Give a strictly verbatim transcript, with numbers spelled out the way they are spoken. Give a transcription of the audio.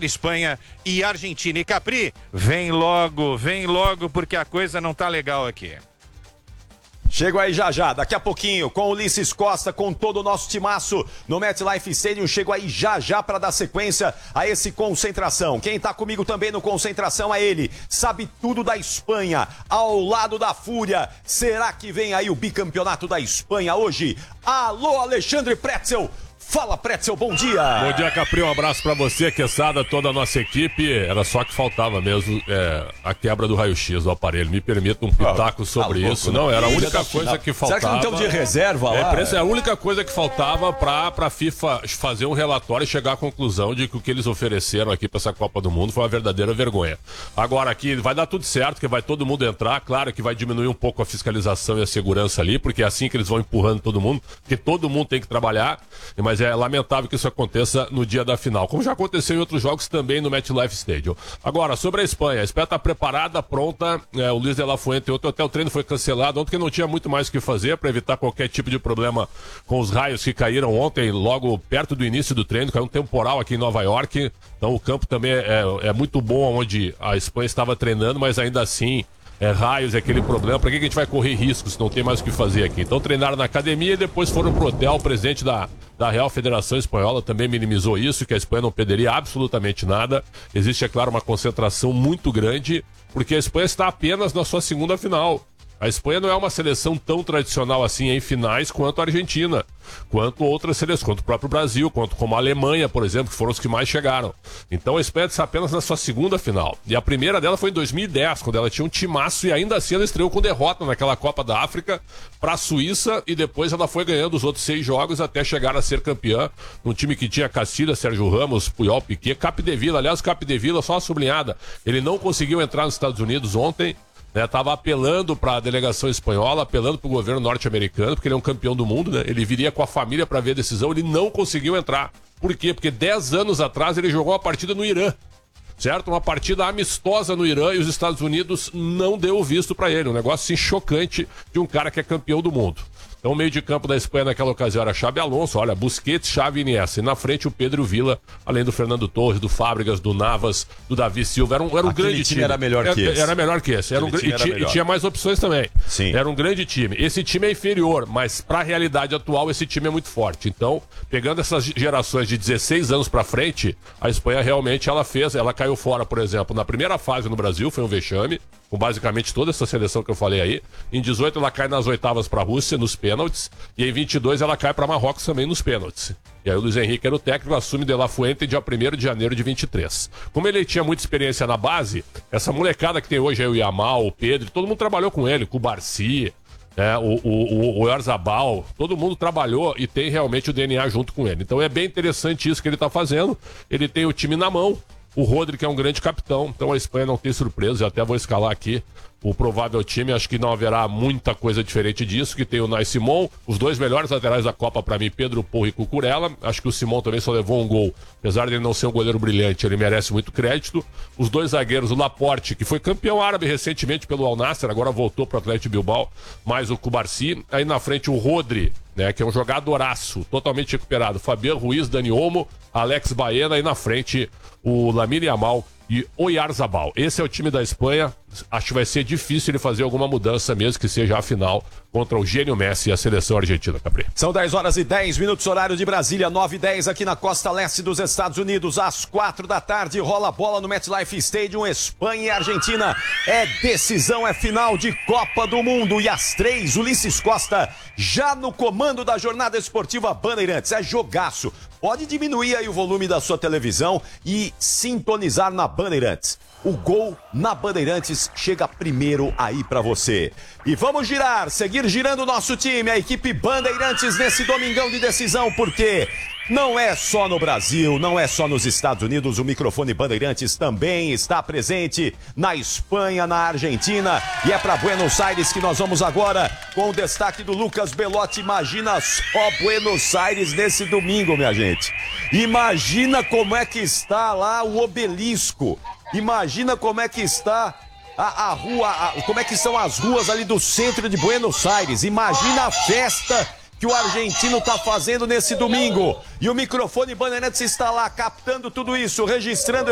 entre Espanha e Argentina. E Capri, vem logo, vem logo, porque a coisa não tá legal aqui. Chego aí já já, daqui a pouquinho, com o Ulisses Costa, com todo o nosso timaço no MetLife Stadium. Chego aí já já para dar sequência a esse Concentração. Quem tá comigo também no Concentração é ele, sabe tudo da Espanha, ao lado da Fúria. Será que vem aí o bicampeonato da Espanha hoje? Alô, Alexandre Pretzel! Fala, Pretzel, bom dia! Bom dia, Capri, um abraço pra você, Quesada, toda a nossa equipe. Era só que faltava mesmo é, a quebra do raio-x do aparelho. Me permita um pitaco sobre tá louco, isso. Não, era a única coisa que faltava. Será que não tem um de reserva lá? É, preço, é a única coisa que faltava pra, pra FIFA fazer um relatório e chegar à conclusão de que o que eles ofereceram aqui pra essa Copa do Mundo foi uma verdadeira vergonha. Agora aqui vai dar tudo certo, que vai todo mundo entrar. Claro que vai diminuir um pouco a fiscalização e a segurança ali, porque é assim que eles vão empurrando todo mundo, porque todo mundo tem que trabalhar, mas é lamentável que isso aconteça no dia da final, como já aconteceu em outros jogos também no MetLife Stadium. Agora, sobre a Espanha, a Espanha está preparada, pronta, é, o Luis de la Fuente, ontem até o treino foi cancelado, ontem que não tinha muito mais o que fazer para evitar qualquer tipo de problema com os raios que caíram ontem, logo perto do início do treino, caiu um temporal aqui em Nova York, então o campo também é, é muito bom onde a Espanha estava treinando, mas ainda assim É, raios, é aquele problema. Pra que a gente vai correr riscos se não tem mais o que fazer aqui? Então treinaram na academia e depois foram pro hotel. O presidente da, da Real Federação Espanhola também minimizou isso, que a Espanha não perderia absolutamente nada. Existe, é claro, uma concentração muito grande, porque a Espanha está apenas na sua segunda final. A Espanha não é uma seleção tão tradicional assim em finais quanto a Argentina, quanto outras seleções, quanto o próprio Brasil, quanto como a Alemanha, por exemplo, que foram os que mais chegaram. Então a Espanha está apenas na sua segunda final. E a primeira dela foi em dois mil e dez, quando ela tinha um timaço e ainda assim ela estreou com derrota naquela Copa da África para a Suíça e depois ela foi ganhando os outros seis jogos até chegar a ser campeã, num time que tinha Castilha, Sérgio Ramos, Puyol, Piquet, Capdevila. Aliás, Capdevila, só uma sublinhada, ele não conseguiu entrar nos Estados Unidos ontem. Estava né, apelando para a delegação espanhola, apelando para o governo norte-americano, porque ele é um campeão do mundo, né? Ele viria com a família para ver a decisão, ele não conseguiu entrar. Por quê? Porque dez anos atrás ele jogou uma partida no Irã, certo? Uma partida amistosa no Irã e os Estados Unidos não deu o visto para ele. Um negócio assim chocante de um cara que é campeão do mundo. Então o meio de campo da Espanha naquela ocasião era Xabi Alonso, olha, Busquets, Xavi e Iniesta. E na frente o Pedro Villa, além do Fernando Torres, do Fábricas, do Navas, do Davi Silva. Era um, era um grande time. time. Era melhor era, que esse. Era melhor que esse. Era um, e, era e tinha mais opções também. Sim. Era um grande time. Esse time é inferior, mas para a realidade atual esse time é muito forte. Então, pegando essas gerações de dezesseis anos para frente, a Espanha realmente ela fez, ela caiu fora, por exemplo, na primeira fase no Brasil, foi um vexame, com basicamente toda essa seleção que eu falei aí. Em dezoito ela cai nas oitavas para a Rússia, nos pênaltis, e em vinte e dois ela cai para Marrocos também nos pênaltis. E aí o Luiz Henrique era o técnico, assume de la Fuente dia primeiro de janeiro de vinte e três. Como ele tinha muita experiência na base, essa molecada que tem hoje aí, o Yamal, o Pedro, todo mundo trabalhou com ele, com o Barci, é, o, o, o Oyarzabal, todo mundo trabalhou e tem realmente o D N A junto com ele. Então é bem interessante isso que ele está fazendo. Ele tem o time na mão. O Rodri, que é um grande capitão, então a Espanha não tem surpresa, eu até vou escalar aqui o provável time, acho que não haverá muita coisa diferente disso, que tem o Nai Simon, os dois melhores laterais da Copa para mim, Pedro Porro e Cucurella, acho que o Simon também só levou um gol, apesar de ele não ser um goleiro brilhante, ele merece muito crédito, os dois zagueiros, o Laporte, que foi campeão árabe recentemente pelo Al Nassr, agora voltou para o Atlético Bilbao, mais o Cubarsi, aí na frente o Rodri, né, que é um jogadoraço, totalmente recuperado, Fabián Ruiz, Dani Olmo, Alex Baena, e na frente o Lamine Yamal e Oyarzabal. Esse é o time da Espanha. Acho que vai ser difícil ele fazer alguma mudança, mesmo que seja a final contra o gênio Messi e a seleção argentina, Capri. São dez horas e dez minutos, horário de Brasília, nove e dez aqui na costa leste dos Estados Unidos. Às quatro da tarde, rola a bola no MetLife Stadium, Espanha e Argentina. É decisão, é final de Copa do Mundo. E às três, Ulisses Costa já no comando da jornada esportiva Bandeirantes. É jogaço. Pode diminuir aí o volume da sua televisão e sintonizar na Bandeirantes. O gol na Bandeirantes chega primeiro aí pra você. E vamos girar, seguir girando o nosso time, a equipe Bandeirantes nesse domingão de decisão, porque não é só no Brasil, não é só nos Estados Unidos, o microfone Bandeirantes também está presente na Espanha, na Argentina, e é para Buenos Aires que nós vamos agora com o destaque do Lucas Belotti. Imagina só Buenos Aires nesse domingo, minha gente. Imagina como é que está lá o obelisco. Imagina como é que está a, a rua, a, como é que são as ruas ali do centro de Buenos Aires. Imagina a festa que o argentino está fazendo nesse domingo. E o microfone Bandeirantes está lá captando tudo isso, registrando